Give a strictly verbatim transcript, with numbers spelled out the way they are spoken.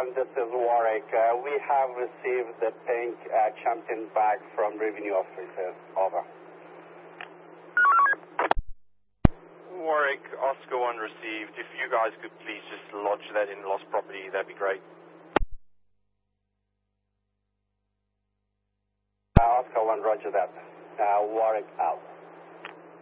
one, this is Warwick. Uh, we have received the pink uh, champion bag from revenue officers. Over. Warwick, Oscar one received. If you guys could please just lodge that in lost property, that'd be great. Uh, Oscar one, roger that. Uh, Warwick out.